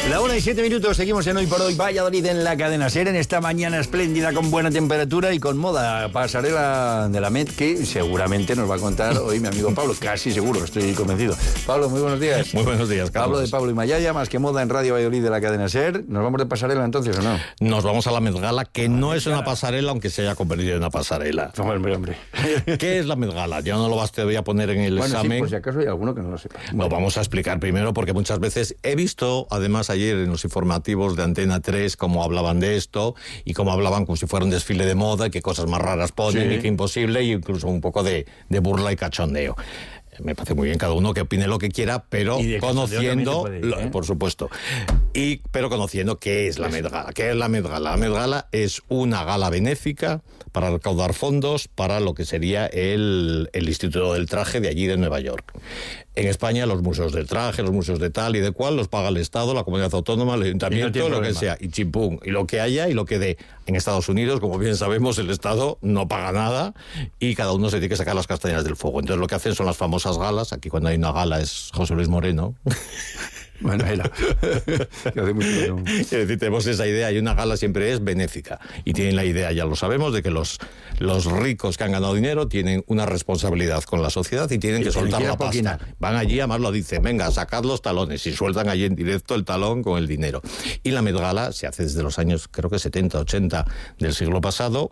La 1:07, seguimos en Hoy por Hoy Valladolid en la cadena SER, en esta mañana espléndida con buena temperatura y con moda pasarela de la Met, que seguramente nos va a contar hoy mi amigo Pablo, casi seguro, estoy convencido. Pablo, muy buenos días. Muy buenos días, Carlos. Pablo de Pablo y Mayaya, más que moda en Radio Valladolid de la cadena SER. ¿Nos vamos de pasarela entonces o no? Nos vamos a la Met Gala, que no es una pasarela, aunque se haya convertido en una pasarela. Hombre. ¿Qué es la Met Gala? Ya no lo vas a poner en el examen. Sí, por si acaso hay alguno que no lo sepa. Lo vamos a explicar primero, porque muchas veces he visto, además ayer en los informativos de Antena 3, cómo hablaban de esto y cómo hablaban como si fuera un desfile de moda y qué cosas más raras ponen y qué imposible, y incluso un poco de burla y cachondeo. Me parece muy bien cada uno que opine lo que quiera, pero conociendo, por supuesto, pero conociendo qué es la Met Gala. ¿Qué es la Met Gala? La Met Gala es una gala benéfica para recaudar fondos para lo que sería el Instituto del Traje de allí de Nueva York. En España los museos del traje, los museos de tal y de cual los paga el Estado, la comunidad autónoma, el ayuntamiento, lo que sea, y chimpún, y lo que haya y lo que dé. En Estados Unidos, como bien sabemos, el Estado no paga nada y cada uno se tiene que sacar las castañas del fuego. Entonces lo que hacen son las famosas galas. Aquí cuando hay una gala es José Luis Moreno. Bueno, era. Que hace mucho que no. Es decir, tenemos esa idea, y una gala siempre es benéfica. Y tienen la idea, ya lo sabemos, de que los ricos que han ganado dinero tienen una responsabilidad con la sociedad y tienen que soltar la pasta. Van allí, además lo dicen, venga, sacad los talones, y sueltan allí en directo el talón con el dinero. Y la Met Gala se hace desde los años, creo que 70, 80 del siglo pasado,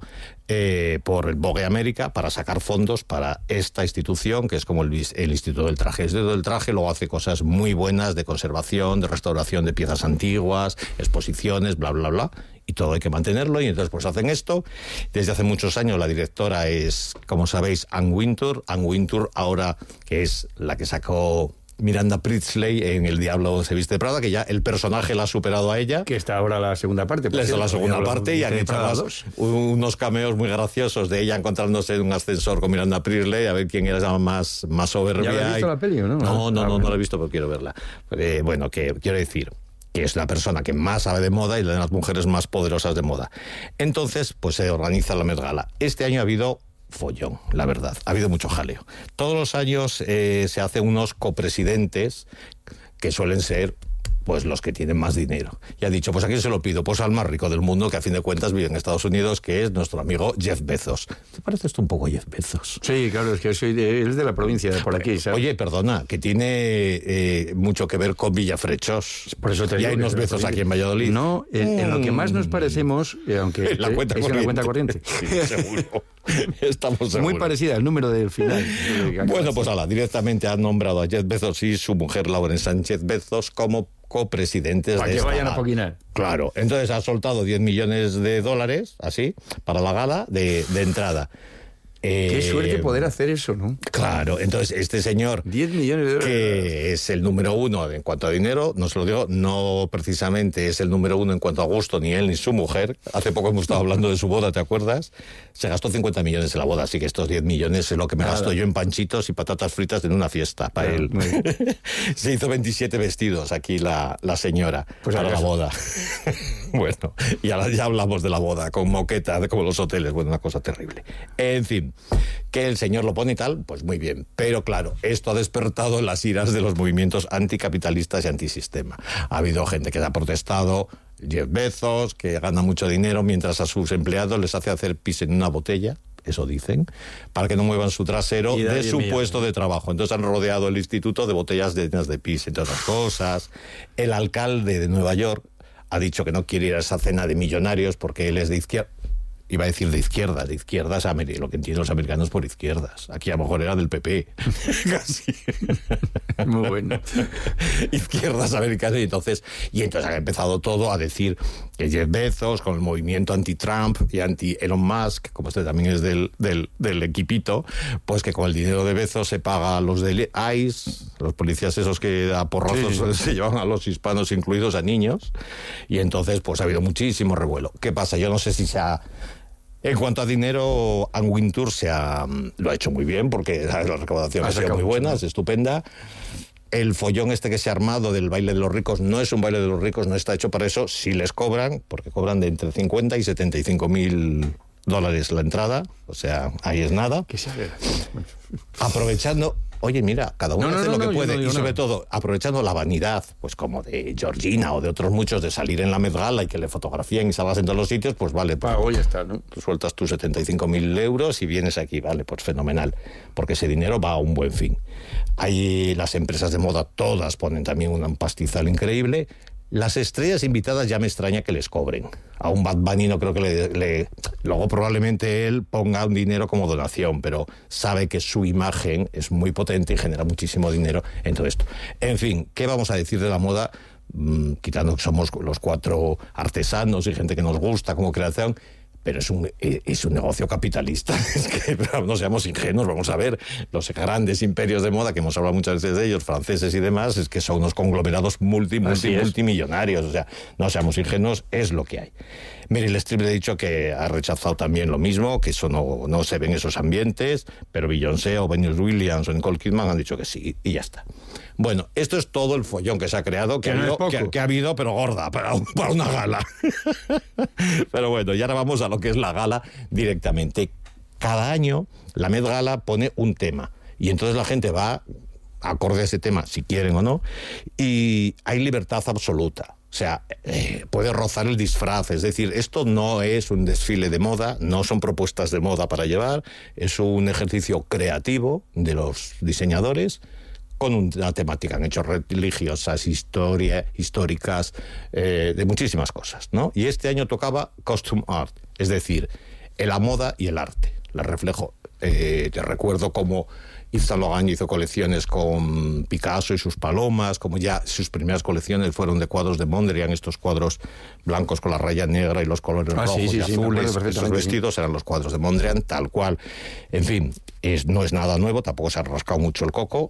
por el Vogue América, para sacar fondos para esta institución, que es como el Instituto del Traje. El Instituto del Traje luego hace cosas muy buenas de conservación, de restauración de piezas antiguas, exposiciones, bla, bla, bla, y todo hay que mantenerlo, y entonces pues hacen esto. Desde hace muchos años la directora es, como sabéis, Anne Wintour. Anne Wintour ahora, que es la que sacó Miranda Priestley en El Diablo se viste de Prada, que ya el personaje la ha superado a ella. Que está ahora la segunda parte. Está la segunda parte, y han hecho unos cameos muy graciosos de ella encontrándose en un ascensor con Miranda Priestley, a ver quién era más soberbia. ¿Ya has visto la peli o no? No la he visto, pero quiero verla. Bueno, que quiero decir que es la persona que más sabe de moda y de las mujeres más poderosas de moda. Entonces, pues se organiza la Met Gala. Este año ha habido follón, la verdad. Ha habido mucho jaleo. Todos los años se hacen unos copresidentes que suelen ser pues los que tienen más dinero. Y ha dicho, pues ¿a quién se lo pido? Pues al más rico del mundo, que a fin de cuentas vive en Estados Unidos, que es nuestro amigo Jeff Bezos. ¿Te parece esto un poco Jeff Bezos? Sí, claro, es que él de la provincia, de por aquí, ¿sabes? Oye, perdona, que tiene mucho que ver con Villafrechos. Por eso te digo. Y hay unos Bezos aquí en Valladolid. No, en lo que más nos parecemos, aunque en la cuenta corriente. En la cuenta corriente. Sí, seguro. Estamos seguros. Muy parecida al número del final. Bueno, pues directamente han nombrado a Jeff Bezos y su mujer Lauren Sánchez Bezos como copresidentes para de que vayan gala. A poquinar. Claro, entonces ha soltado $10 millones, así, para la gala de entrada. Qué suerte poder hacer eso, ¿no? Claro, entonces este señor, $10 millones, que es el número uno en cuanto a dinero, no se lo digo, no precisamente es el número uno en cuanto a gusto, ni él ni su mujer. Hace poco hemos estado hablando de su boda, ¿te acuerdas? Se gastó 50 millones en la boda, así que estos 10 millones es lo que me gasto yo en panchitos y patatas fritas en una fiesta para él. Se hizo 27 vestidos aquí la señora, pues para la boda. Bueno, y ahora ya hablamos de la boda, con moqueta, como los hoteles, bueno, una cosa terrible. En fin, que el señor lo pone y tal, pues muy bien. Pero claro, esto ha despertado las iras de los movimientos anticapitalistas y antisistema. Ha habido gente que ha protestado, Jeff Bezos, que gana mucho dinero mientras a sus empleados les hace hacer pis en una botella, eso dicen, para que no muevan su trasero de su puesto de trabajo. Entonces han rodeado el instituto de botellas llenas de pis, entre otras cosas. El alcalde de Nueva York ha dicho que no quiere ir a esa cena de millonarios porque él es de izquierda. Iba a decir de izquierdas lo que entienden los americanos por izquierdas. Aquí a lo mejor era del PP. Casi. Muy bueno. Izquierdas americanas. Y entonces ha empezado todo a decir que Jeff Bezos, con el movimiento anti-Trump y anti-Elon Musk, como este también es del equipito, pues que con el dinero de Bezos se paga a los del ICE, los policías esos que a porrazos se llevan a los hispanos, incluidos a niños. Y entonces pues ha habido muchísimo revuelo. ¿Qué pasa? Yo no sé si se ha... En cuanto a dinero, Anne Wintour lo ha hecho muy bien, porque la recaudación ha sido muy buena, es estupenda. El follón este que se ha armado del baile de los ricos no es un baile de los ricos, no está hecho para eso. Si les cobran, porque cobran de entre 50 y 75.000 dólares la entrada, o sea, ahí es nada. Que se aprovechando oye, mira, cada uno hace lo que puede, y sobre todo aprovechando la vanidad, pues como de Georgina o de otros muchos, de salir en la Met Gala y que le fotografíen y salgas en todos los sitios, pues vale, pues, ya está, ¿no? Tú sueltas tus 75.000 euros y vienes aquí, vale, pues fenomenal, porque ese dinero va a un buen fin. Ahí las empresas de moda todas ponen también un pastizal increíble. Las estrellas invitadas ya me extraña que les cobren. A un Bad Bunny no creo que luego probablemente él ponga un dinero como donación, pero sabe que su imagen es muy potente y genera muchísimo dinero en todo esto. En fin, ¿qué vamos a decir de la moda? Quitando que somos los 4 artesanos y gente que nos gusta como creación, pero es un negocio capitalista. Es que no seamos ingenuos, vamos a ver, los grandes imperios de moda, que hemos hablado muchas veces de ellos, franceses y demás, es que son unos conglomerados multimillonarios, o sea, no seamos ingenuos, es lo que hay. Meryl Streep le ha dicho que ha rechazado también lo mismo, que eso no se ve en esos ambientes, pero Beyoncé o Venus Williams o Nicole Kidman han dicho que sí, y ya está. Bueno, esto es todo el follón que se ha creado, que ha habido, pero gorda, para una gala. Pero bueno, y ahora vamos a lo que es la gala directamente. Cada año la Met Gala pone un tema, y entonces la gente va acorde a ese tema, si quieren o no, y hay libertad absoluta. O sea, puede rozar el disfraz, es decir, esto no es un desfile de moda, no son propuestas de moda para llevar, es un ejercicio creativo de los diseñadores con una temática, han hecho religiosas, históricas, de muchísimas cosas, ¿no? Y este año tocaba Costume Art, es decir, la moda y el arte, la reflejo. Te recuerdo cómo Yves Saint Laurent hizo colecciones con Picasso y sus palomas, como ya sus primeras colecciones fueron de cuadros de Mondrian, estos cuadros blancos con la raya negra y los colores rojos y azules, esos vestidos eran los cuadros de Mondrian, tal cual. En fin, no es nada nuevo, tampoco se ha rascado mucho el coco,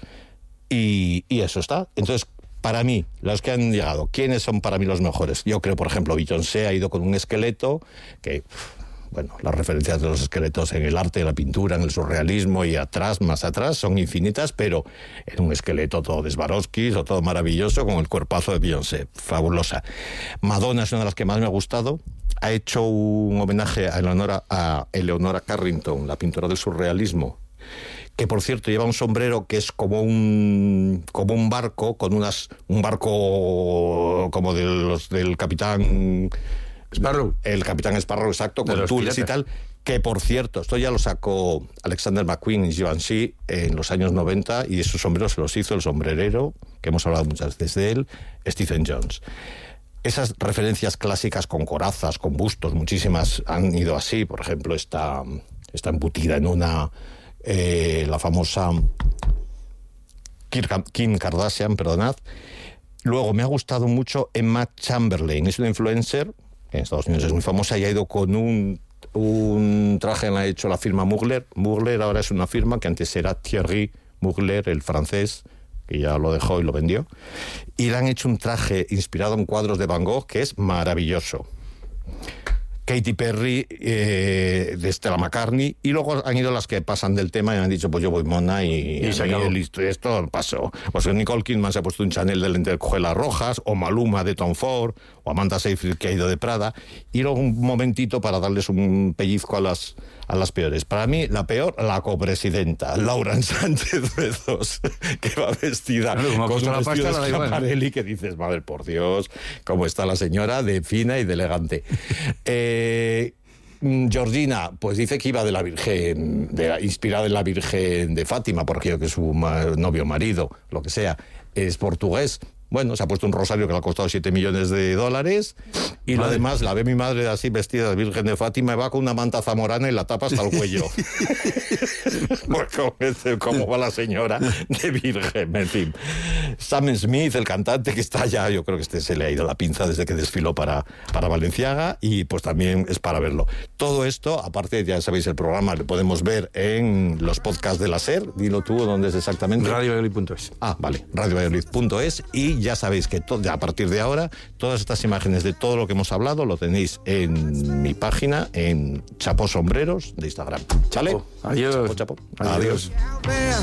y eso está. Entonces, para mí, los que han llegado, ¿quiénes son para mí los mejores? Yo creo, por ejemplo, Beyoncé ha ido con un esqueleto que... Bueno, las referencias de los esqueletos en el arte, en la pintura, en el surrealismo y más atrás, son infinitas, pero en un esqueleto todo de Swarovski o todo maravilloso, con el cuerpazo de Beyoncé, fabulosa. Madonna es una de las que más me ha gustado. Ha hecho un homenaje a Eleonora Carrington, la pintora del surrealismo, que por cierto lleva un sombrero que es como un barco, con un barco como de los del capitán... Sparrow. El capitán Sparrow, exacto, con tules y tal, que por cierto, esto ya lo sacó Alexander McQueen y Givenchy en los años 90, y esos sombreros se los hizo el sombrerero, que hemos hablado muchas veces de él, Stephen Jones. Esas referencias clásicas con corazas, con bustos, muchísimas han ido así. Por ejemplo, está embutida en la famosa Kim Kardashian, perdonad. Luego me ha gustado mucho Emma Chamberlain, es una influencer en Estados Unidos es muy famosa, y ha ido con un traje, la ha hecho la firma Mugler. Mugler ahora es una firma que antes era Thierry Mugler, el francés, que ya lo dejó y lo vendió. Y le han hecho un traje inspirado en cuadros de Van Gogh que es maravilloso. Katy Perry, de Stella McCartney, y luego han ido las que pasan del tema y han dicho, pues yo voy mona y listo, y esto pasó. Pues Nicole Kidman se ha puesto un Chanel de lentejuelas rojas, o Maluma de Tom Ford, o Amanda Seyfried, que ha ido de Prada, y luego un momentito para darles un pellizco a las peores. Para mí, la peor, la copresidenta, Laura Sánchez Bezos, que va vestida con un vestido de Schiaparelli, que dices, madre por Dios, cómo está la señora, de fina y de elegante. Georgina, pues dice que iba de la Virgen, inspirada en la Virgen de Fátima, porque creo que su novio, marido, lo que sea, es portugués. Bueno, se ha puesto un rosario que le ha costado $7 millones, y lo demás, la ve mi madre así vestida de Virgen de Fátima, y va con una manta zamorana y la tapa hasta el cuello. Pues cómo va la señora de Virgen, en fin. Sam Smith, el cantante, que está ya, yo creo que se le ha ido la pinza desde que desfiló para Balenciaga, y pues también es para verlo. Todo esto, aparte, ya sabéis, el programa lo podemos ver en los podcasts de la SER. Dilo tú, ¿dónde es exactamente? radiovalladolid.es. Ah, vale, radiovalladolid.es, y ya sabéis que a partir de ahora todas estas imágenes de todo lo que hemos hablado lo tenéis en mi página, en Chapó Sombreros de Instagram. ¿Chale? Adiós. Chapo. Adiós.